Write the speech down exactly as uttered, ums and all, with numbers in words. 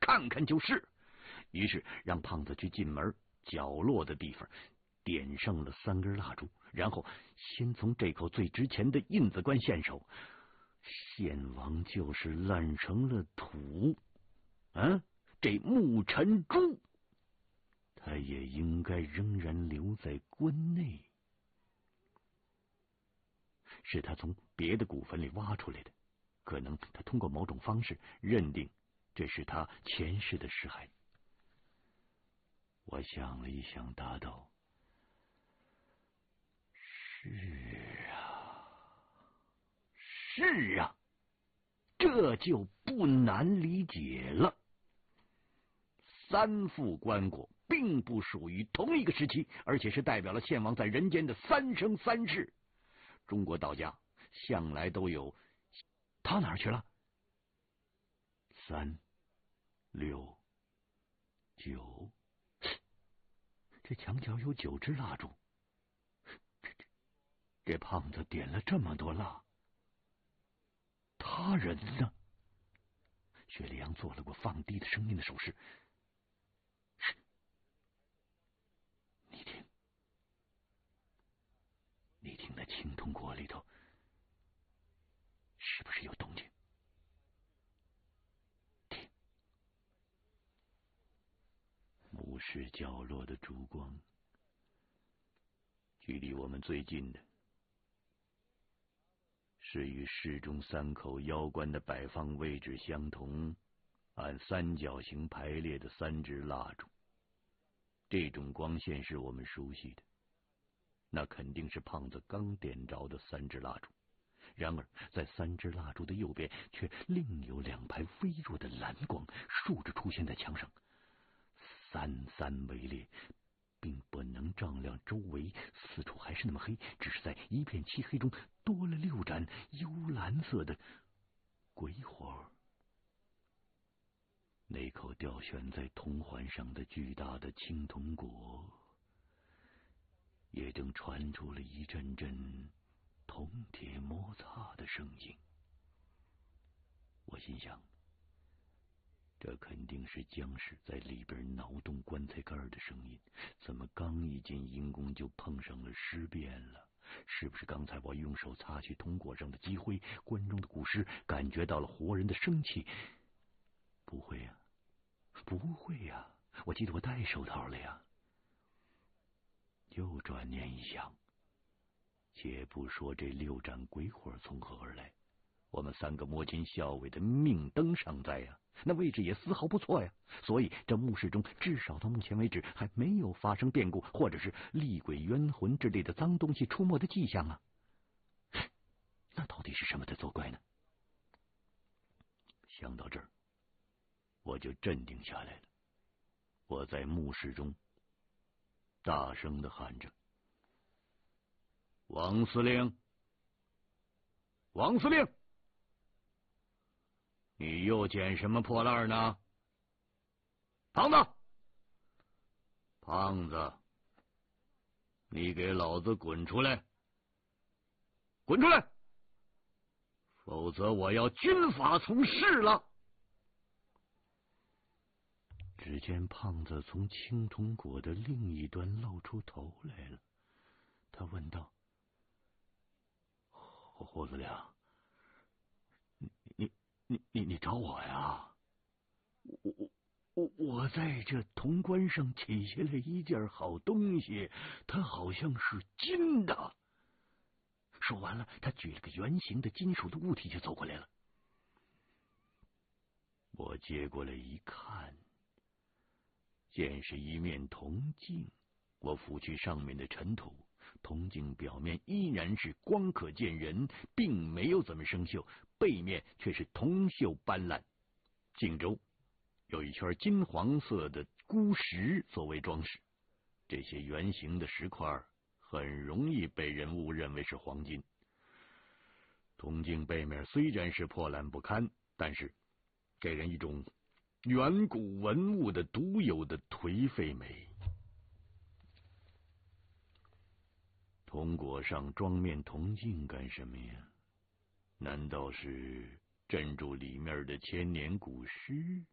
看看就是。于是让胖子去进门角落的地方点上了三根蜡烛，然后先从这口最值钱的印子棺献手。献王就是烂成了土，啊，这木尘珠他也应该仍然留在棺内。是他从别的古坟里挖出来的，可能他通过某种方式认定这是他前世的尸骸。我想了一想，答道：是啊，是啊，这就不难理解了。三副棺椁并不属于同一个时期，而且是代表了献王在人间的三生三世。中国道家向来都有，他哪儿去了？三六九，这墙角有九支蜡烛，这这这胖子点了这么多蜡，他人呢？薛礼阳做了个放低的声音的手势。你听，你听那青铜锅里头是不是有动静？听，墓室角落的烛光，距离我们最近的是与室中三口腰棺的摆放位置相同，按三角形排列的三支蜡烛。这种光线是我们熟悉的，那肯定是胖子刚点着的三支蜡烛。然而在三支蜡烛的右边却另有两排微弱的蓝光竖着出现在墙上，三三围列，并不能照亮周围，四处还是那么黑，只是在一片漆黑中多了六盏幽蓝色的鬼火。那口吊悬在铜环上的巨大的青铜锅也正传出了一阵阵铜铁摩擦的声音。我心想，这肯定是僵尸在里边挠动棺材盖的声音，怎么刚一进阴宫就碰上了尸变了？是不是刚才我用手擦去铜锅上的积灰，棺中的古尸感觉到了活人的生气？不会呀、啊，不会呀、啊，我记得我戴手套了呀。又转念一想，且不说这六盏鬼火从何而来，我们三个摸金校尉的命灯尚在呀，那位置也丝毫不错呀。所以这墓室中至少到目前为止还没有发生变故，或者是厉鬼冤魂之类的脏东西出没的迹象啊。那到底是什么在作怪呢？想到这儿，我就镇定下来了。我在墓室中大声的喊着：王司令，王司令，你又捡什么破烂呢？胖子，胖子，你给老子滚出来！滚出来！否则我要军法从事了。只见胖子从青铜锅的另一端露出头来了，他问道：胡子亮，你你你你你找我呀？我我我我在这铜棺上取下来一件好东西，它好像是金的。说完了，他举了个圆形的金属的物体就走过来了。我接过来一看，见是一面铜镜。我拂去上面的尘土，铜镜表面依然是光可见人，并没有怎么生锈，背面却是铜锈斑斓。镜周有一圈金黄色的孤石作为装饰，这些圆形的石块很容易被人误认为是黄金。铜镜背面虽然是破烂不堪，但是给人一种远古文物的独有的颓废美。铜锅上装面铜镜干什么呀？难道是镇住里面的千年古尸？